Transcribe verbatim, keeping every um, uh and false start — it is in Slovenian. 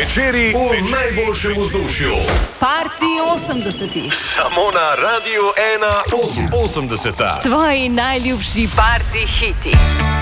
večeri v najboljšem vzdušju. Party osemdesetih. Samo na Radiu ena osemdeseta. Tvoji najljubši party hiti.